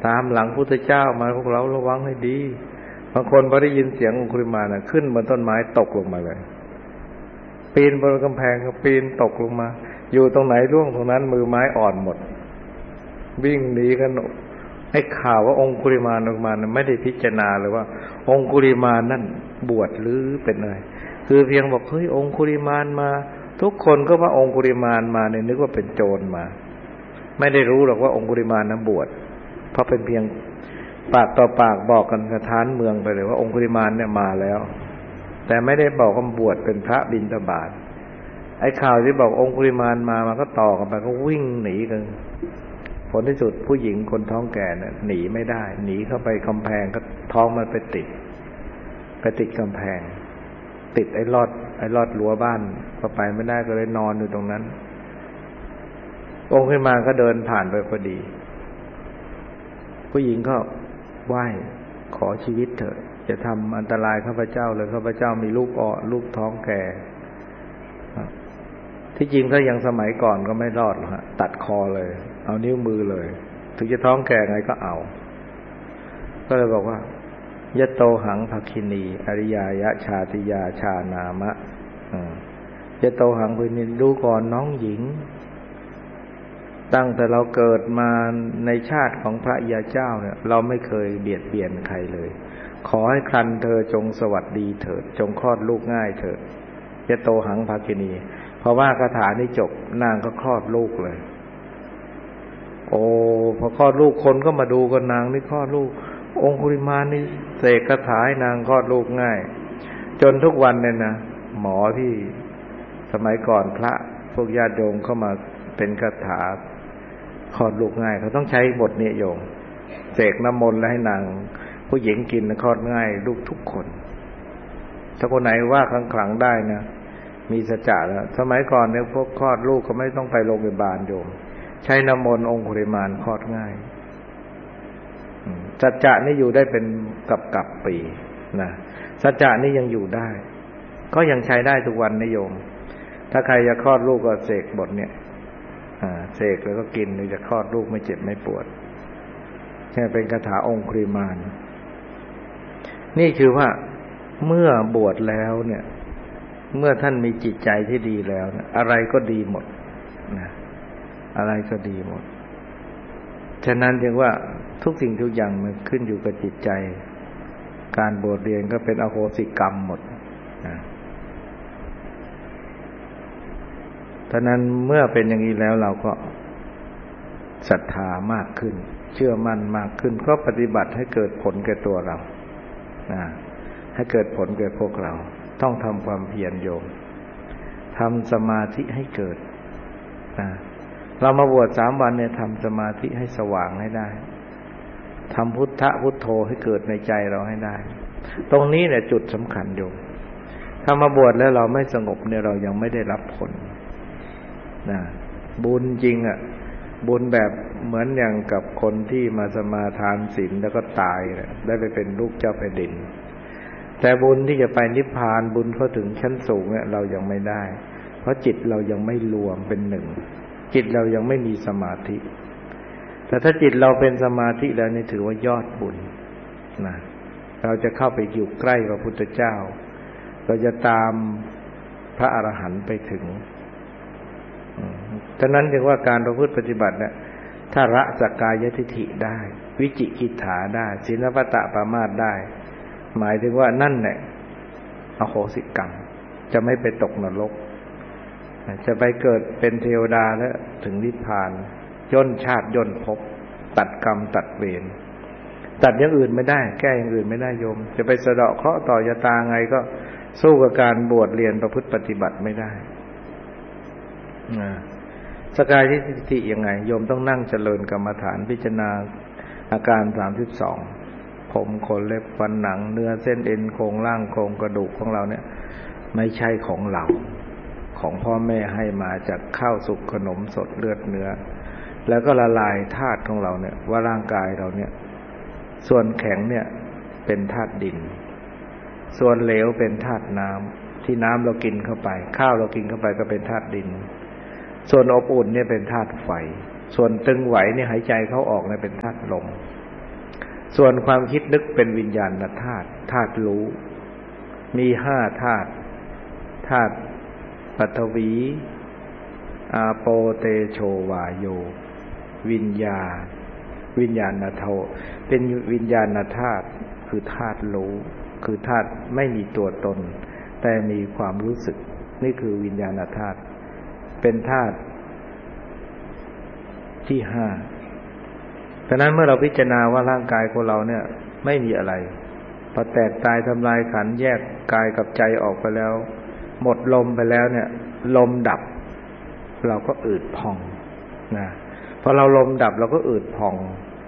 ตามหลังพุทธเจ้ามาพวกเราระวังให้ดีบางคนพอได้ยินเสียงองคุลิมานขึ้นบนต้นไม้ตกลงมาเลยปีนบนกำแพงก็ปีนตกลงมาอยู่ตรงไหนร่วงตรงนั้นมือไม้อ่อนหมดวิ่งหนีกันให้ข่าวว่าองคุลิมานไม่ได้พิจารณาเลยว่าองคุลิมานนั่นบวชหรือเป็นอะไรคือเพียงบอกเฮ้ยองคุลิมานมาทุกคนก็ว่าองคุลิมานมาเนี่ยนึกว่าเป็นโจรมาไม่ได้รู้หรอกว่าองคุลิมานนั้นบวชเพราะเป็นเพียงปากต่อปากบอกกันสถานเมืองไปเลยว่าองคุลิมานเนี่ยมาแล้วแต่ไม่ได้บอกว่าบวชเป็นพระบิณฑบาตไอ้ข่าวที่บอกองคุลิมานมามันก็ต่อกันไปก็วิ่งหนีกันผลที่สุดผู้หญิงคนท้องแก่เนี่ยหนีไม่ได้หนีเข้าไปกำแพงก็ท้องมันไปติดกำแพงติดไอ้ลอดรั้วบ้านเข้าไปไม่ได้ก็เลยนอนอยู่ตรงนั้นองคุลิมานก็เดินผ่านไปพอดีผู้หญิงก็ไหว้ขอชีวิตเถอะจะทำอันตรายข้าพเจ้าเลยข้าพเจ้ามีลูกท้องแก่ที่จริงถ้ายังสมัยก่อนก็ไม่รอดหรอกฮะตัดคอเลยเอานิ้วมือเลยถึงจะท้องแก่ไงก็เอาก็เลยบอกว่ายะโตหังภคินีอริยายะชาติยาชานามะยะโตหังภคินีดูก่อนน้องหญิงตั้งแต่เราเกิดมาในชาติของพระยาเจ้าเนี่ยเราไม่เคยเบียดเบียนใครเลยขอให้ครันเธอจงสวัสดีเถิดจงคลอดลูกง่ายเถิดยะโตหังภคินีพอว่าคาถานี้จบนางก็คลอดลูกเลยโอ้พอคลอดลูกคนก็มาดูกันนางนี่คลอดลูกองคุลิมานนี่เสกคาถาให้นางคลอดลูกง่ายจนทุกวันเนี่ยนะหมอที่สมัยก่อนพระพวกญาติโยมเข้ามาเป็นคาถาคลอดลูกง่ายเขาต้องใช้บทนี้โยมเสกน้ำมนต์แล้วให้นางผู้หญิงกินคลอดง่ายลูกทุกคนถ้าคนไหนว่าครั้งได้นะมีสัจจะแล้วสมัยก่อนเนี่ยพวกคลอดลูกก็ไม่ต้องไปโรงพยาบาลโยมใช้น้ำมนต์องคุลิมานคลอดง่ายสัจจะนี่อยู่ได้เป็นกับปีนะสัจจะนี่ยังอยู่ได้ก็ยังใช้ได้ทุกวันนะโยมถ้าใครจะคลอดลูกก็เสกบทเนี่ยเสกแล้วก็กินจะคลอดลูกไม่เจ็บไม่ปวดแค่เป็นคาถาองคุลิมานนี่คือว่าเมื่อบวชแล้วเนี่ยเมื่อท่านมีจิตใจที่ดีแล้วนะอะไรก็ดีหมดนะอะไรก็ดีหมดฉะนั้นจึงว่าทุกสิ่งทุกอย่างมันขึ้นอยู่กับจิตใจการบวชเรียนก็เป็นอโหสิกรรมหมดนะฉะนั้นเมื่อเป็นอย่างนี้แล้วเราก็ศรัทธามากขึ้นเชื่อมั่นมากขึ้นก็ปฏิบัติให้เกิดผลแก่ตัวเราให้เกิดผลแก่พวกเราต้องทำความเพียรโยมทำสมาธิให้เกิดเรามาบวช3 วันเนี่ยทำสมาธิให้สว่างให้ได้ทำพุทธะพุทโธให้เกิดในใจเราให้ได้ตรงนี้แหละจุดสำคัญโยมถ้ามาบวชแล้วเราไม่สงบเนี่ยเรายังไม่ได้รับผลบุญจริงอ่ะบุญแบบเหมือนอย่างกับคนที่มาสมาทานศีลแล้วก็ตายได้ไปเป็นลูกเจ้าแผ่นดินแต่บุญที่จะไปนิพพานบุญเข้าถึงชั้นสูงเนี่ยเรายังไม่ได้เพราะจิตเรายังไม่รวมเป็นหนึ่งจิตเรายังไม่มีสมาธิแต่ถ้าจิตเราเป็นสมาธิแล้วนี่ถือว่ายอดบุญนะเราจะเข้าไปอยู่ใกล้พระพุทธเจ้าเราจะตามพระอรหันต์ไปถึงฉะนั้นจึงว่าการประพฤติปฏิบัติเนี่ยถ้าละสักกายทิฏฐิได้วิจิกิจฉาได้ศีลพัตตปรามาสได้หมายถึงว่านั่นแหละอโหสิกรรมจะไม่ไปตกนรกจะไปเกิดเป็นเทวดาแล้วถึงนิพพานย่นชาติย่นภพตัดกรรมตัดเวรตัดอย่างอื่นไม่ได้แก้อย่างอื่นไม่ได้โยมจะไปสะเดาะเคราะห์ต่อยตาไงก็สู้กับการบวชเรียนประพฤติปฏิบัติไม่ได้สกายทิฏฐิยังไงโยมต้องนั่งเจริญกรรมฐานพิจารณาอาการ32ผมขนเล็บฟันหนังเนื้อเส้นเอ็นโครงร่างโครงกระดูกของเราเนี่ยไม่ใช่ของเราของพ่อแม่ให้มาจากข้าวสุกขนมสดเลือดเนื้อแล้วก็ละลายธาตุของเราเนี่ยว่าร่างกายเราเนี่ยส่วนแข็งเนี่ยเป็นธาตุดินส่วนเหลวเป็นธาตุน้ำที่น้ำเรากินเข้าไปข้าวเรากินเข้าไปก็เป็นธาตุดินส่วนอบอุ่นเนี่ยเป็นธาตุไฟส่วนตึงไหวเนี่ยหายใจเข้าออกเนี่ยเป็นธาตุลมส่วนความคิดนึกเป็นวิญญาณธาตุธาตุรู้มี5ธาตุธาตุปฐวีอาโปเตโชวาโยวิญญาณโทเป็นวิญญาณธาตุคือธาตุรู้คือธาตุไม่มีตัวตนแต่มีความรู้สึกนี่คือวิญญาณธาตุเป็นธาตุที่5ฉะนั้นเมื่อเราพิจารณาว่าร่างกายของเราเนี่ยไม่มีอะไรพอแตกตายทำลายขันธ์แยกกายกับใจออกไปแล้วหมดลมไปแล้วเนี่ยลมดับเราก็อืดพองนะพอเราลมดับเราก็อืดพอง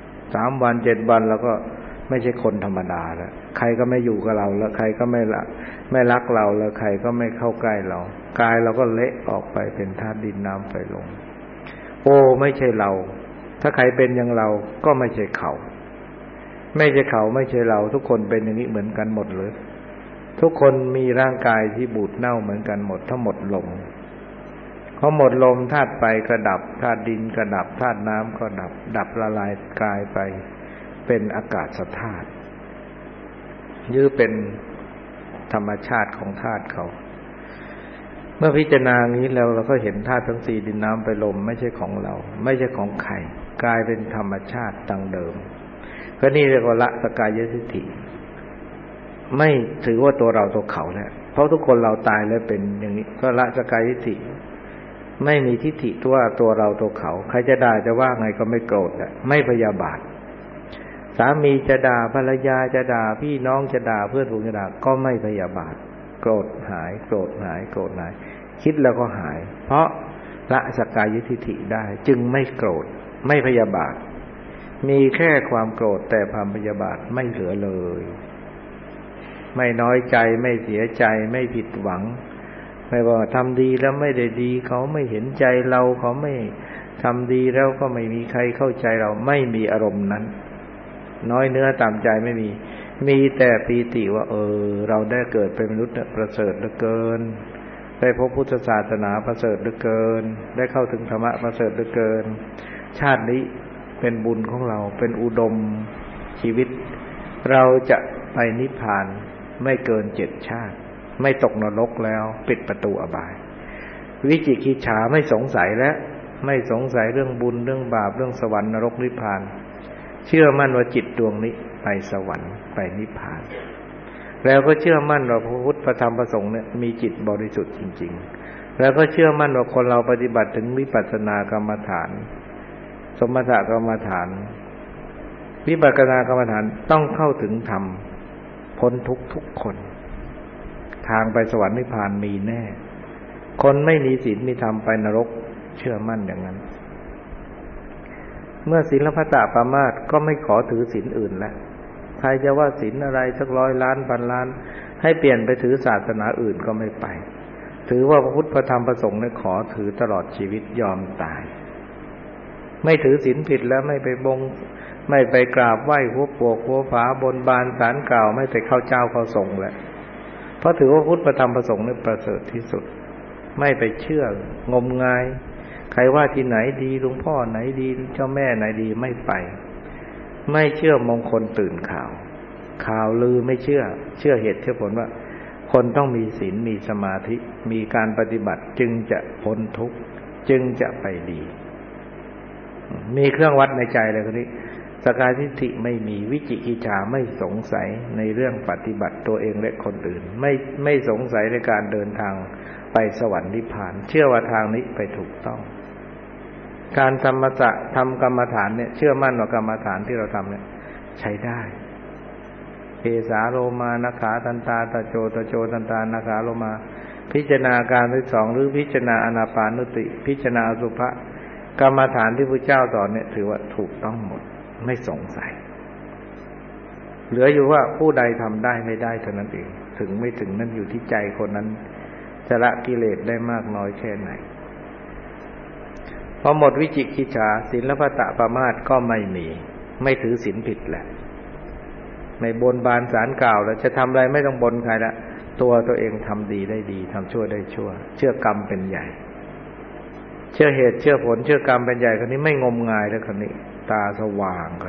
3 วัน 7 วันเราก็ไม่ใช่คนธรรมดาแล้วใครก็ไม่อยู่กับเราแล้วใครก็ไม่รักเราแล้วใครก็ไม่เข้าใกล้เรากายเราก็เละออกไปเป็นธาตุดินน้ำไฟลมโอ้ไม่ใช่เราถ้าใครเป็นอย่างเราก็ไม่ใช่เขาไม่ใช่เขาไม่ใช่เราทุกคนเป็นอย่างนี้เหมือนกันหมดเลยทุกคนมีร่างกายที่บูดเน่าเหมือนกันหมดถ้าหมดลมเขาหมดลมธาตุไฟก็ดับธาตุดินก็ดับธาตุน้ำก็ดับละลายกลายไปเป็นอากาศธาตุยื้อเป็นธรรมชาติของธาตุเขาเมื่อพิจารณานี้แล้วเราก็เห็นธาตุทั้ง4ดินน้ำไฟลมไม่ใช่ของเราไม่ใช่ของใครกลายเป็นธรรมชาติดังเดิมก็นี่เรียกว่าละสกายทิฏฐิไม่ถือว่าตัวเราตัวเขาแล้วเพราะทุกคนเราตายแล้วเป็นอย่างนี้ก็ละสกายทิฏฐิไม่มีทิฏฐิว่าตัวเราตัวเขาใครจะด่าจะว่าไงก็ไม่โกรธไม่พยาบาทสามีจะด่าภรรยาจะด่าพี่น้องจะด่าเพื่อนฝูงจะด่าก็ไม่พยาบาทโกรธหายโกรธหายโกรธหายคิดแล้วก็หายเพราะละสกายทิฏฐิได้จึงไม่โกรธไม่พยาบาทมีแค่ความโกรธแต่ความพยาบาทไม่เหลือเลยไม่น้อยใจไม่เสียใจไม่ผิดหวังไม่ว่าทำดีแล้วไม่ได้ดีเขาไม่เห็นใจเราเขาไม่ทำดีแล้วก็ไม่มีใครเข้าใจเราไม่มีอารมณ์นั้นน้อยเนื้อต่ำใจไม่มีแต่ปีติว่าเราได้เกิดเป็นมนุษย์ประเสริฐเหลือเกินได้พบพุทธศาสนาประเสริฐเหลือเกินได้เข้าถึงธรรมะประเสริฐเหลือเกินชาตินี้เป็นบุญของเราเป็นอุดมชีวิตเราจะไปนิพพานไม่เกิน7 ชาติไม่ตกนรกแล้วปิดประตูอบายวิจิกิจฉาไม่สงสัยแล้วไม่สงสัยเรื่องบุญเรื่องบาปเรื่องสวรรค์นรกนิพพานเชื่อมั่นว่าจิตดวงนี้ไปสวรรค์ไปนิพพานแล้วก็เชื่อมั่นว่าพระพุทธพระธรรมพระสงฆ์เนี่ยมีจิตบริสุทธิ์จริงๆแล้วก็เชื่อมั่นว่าคนเราปฏิบัติถึงวิปัสสนากรรมฐานสมถกรรมฐานวิปัสสนากรรมฐานต้องเข้าถึงธรรมพ้นทุกข์ทุกคนทางไปสวรรค์นิพพานมีแน่คนไม่มีศีลมีธรรมไปนรกเชื่อมั่นอย่างนั้นเมื่อศีลพัตตปามาสก็ไม่ขอถือศีลอื่นแล้วใครจะว่าศีลอะไรสัก100 ล้านพันล้านให้เปลี่ยนไปถือศาสนาอื่นก็ไม่ไปถือว่าพระพุทธพระธรรมพระสงฆ์เนี่ยขอถือตลอดชีวิตยอมตายไม่ถือศีลผิดแล้วไม่ไปไม่ไปกราบไหว้หัวโปกหัวฝาบนบานศาลกล่าวไม่ไปเข้าเจ้าเข้าทรงแล้วเพราะถือว่าพุทธพระธรรมพระสงฆ์เนี่ยประเสริฐที่สุดไม่ไปเชื่องมงายใครว่าที่ไหนดีหลวงพ่อไหนดีเจ้าแม่ไหนดีไม่ไปไม่เชื่อมงคลตื่นข่าวลือไม่เชื่อเหตุเชื่อผลว่าคนต้องมีศีลมีสมาธิมีการปฏิบัติจึงจะพ้นทุกข์จึงจะไปดีมีเครื่องวัดในใจเลยคนนี้สกายทิฏฐิไม่มีวิจิกิจฉาไม่สงสัยในเรื่องปฏิบัติตัวเองและคนอื่นไม่สงสัยในการเดินทางไปสวรรค์นิพพานเชื่อว่าทางนี้ไปถูกต้องการทำกรรมฐานเนี่ยเชื่อมั่นว่ากรรมฐานที่เราทำเนี่ยใช้ได้เอสาโลมานาขาทันตาตะโจทันตานาขาโลมาพิจารณาการที่2หรือพิจารณาอานาปานุสติพิจารณาอสุภะกรรมฐานที่พระเจ้าสอนเนี่ยถือว่าถูกต้องหมดไม่สงสัยเหลืออยู่ว่าผู้ใดทำได้ไม่ได้เท่านั้นเองถึงไม่ถึงนั่นอยู่ที่ใจคนนั้นจะละกิเลสได้มากน้อยแค่ไหนพอหมดวิจิกิจฉาศีลพัตตปามาสก็ไม่ถือศีลผิดแหละไม่บนบานศาลกล่าวแล้วจะทำอะไรไม่ต้องบนใครละตัวเองทำดีได้ดีทำชั่วได้ชั่วเชื่อกรรมเป็นใหญ่เชื่อเหตุเชื่อผลเชื่อกรรมเป็นใหญ่คนนี้ไม่งมงายแล้วคนนี้ตาสว่าง